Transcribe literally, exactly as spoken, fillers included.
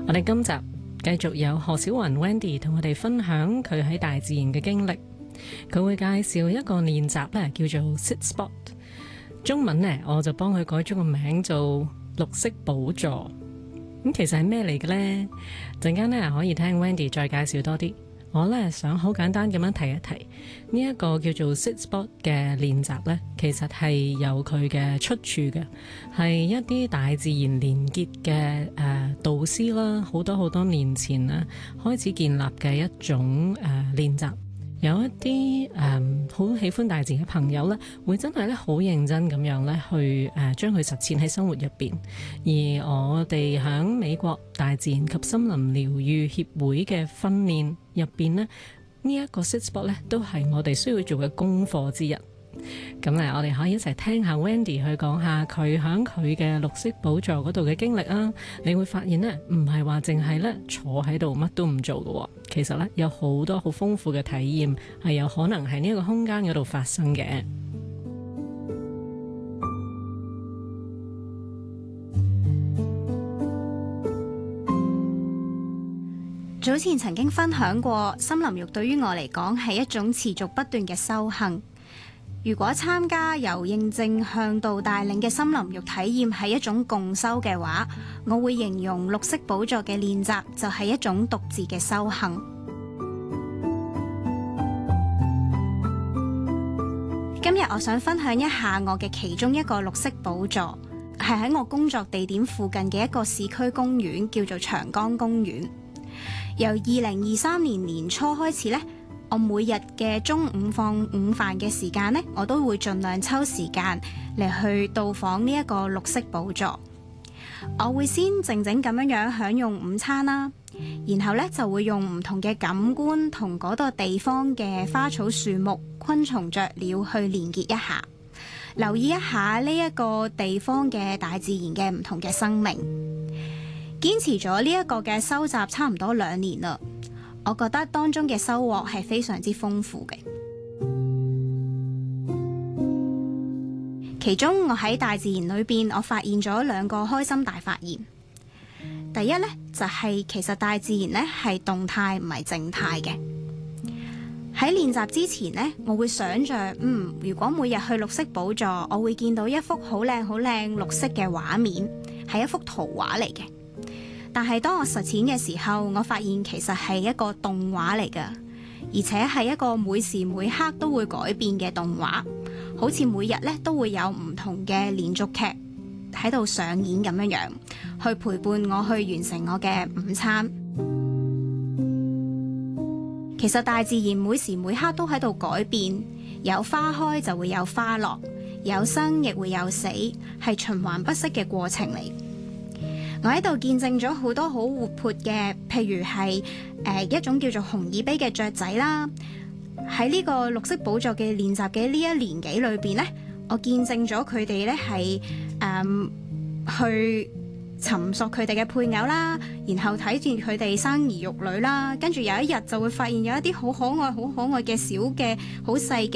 我哋今集繼續有何小雲 Wendy 同我哋分享佢喺大自然嘅經歷。佢會介紹一個練習咧，叫做 Sit Spot。中文呢，我就幫佢改咗個名做綠色寶座。咁其實係咩嚟嘅呢？陣間呢可以聽 Wendy 再介紹多啲。我呢想好簡單咁樣提一提呢一個叫做 Sit Spot 嘅練習呢，其實係有佢嘅出處嘅，係一啲大自然連結嘅誒導師啦，好多好多年前呢開始建立嘅一種誒練習。有一啲誒好喜歡大自然嘅朋友咧，會真係咧好認真咁樣咧去誒將佢實踐喺生活入邊。而我哋喺美國大自然及森林療愈協會嘅訓練入邊咧，呢一個 Sit Spot 咧都係我哋需要做嘅功課之一。咁咧，我哋可以一齊聽下 Wendy 去講下佢喺佢嘅綠色寶座嗰度嘅經歷啊！你會發現呢，唔係話淨係咧坐喺度乜都唔做嘅，其實咧有好多好豐富嘅體驗係有可能喺呢一個空間嗰度發生嘅。 早前曾經分享過，森林浴對於我嚟講係一種持續不斷嘅修行。如果參加由認證向導帶領嘅森林浴體驗係一種共修嘅話，我會形容綠色寶座嘅練習就係一種獨自嘅修行。今日我想分享一下我嘅其中一個綠色寶座，係喺我工作地點附近嘅一個市區公園，叫做長江公園。由二零二三年年初開始呢，我每日嘅中午放午飯嘅時間呢，我都會盡量抽時間嚟去到訪呢一個綠色寶座。我會先靜靜咁樣樣享用午餐啦，然後呢就會用唔同嘅感官同嗰個地方嘅花草樹木、昆蟲雀鳥去連結一下，留意一下呢一個地方嘅大自然嘅唔同嘅生命。堅持咗呢一個嘅收集差唔多兩年啦。我覺得當中嘅收穫係非常之豐富嘅。其中我喺大自然裏邊，我發現咗兩個開心大發現。第一呢，就係其實大自然呢係動態唔係靜態嘅。喺練習之前呢，我會想像，嗯，如果每日去綠色寶座，我會見到一幅好靚好靚綠色嘅畫面，係一幅圖畫嚟嘅。但係當我實踐嘅時候，我發現其實係一個動畫嚟㗎，而且係一個每時每刻都會改變嘅動畫，好似每日咧都會有唔同嘅連續劇喺度上演咁樣樣，去陪伴我去完成我嘅午餐。其實大自然每時每刻都喺度改變，有花開就會有花落，有生亦會有死，係循環不息嘅過程嚟。我喺度見證咗好多好活潑嘅，譬如係誒、呃、一種叫做紅耳鵯嘅雀仔啦。喺呢個綠色寶座嘅練習嘅呢一年幾裏邊呢，我見證咗佢哋咧係誒去尋索佢哋嘅配偶啦，然後睇住佢哋生兒育女啦，跟住有一日就會發現有一啲好可愛、好可愛嘅小嘅好細嘅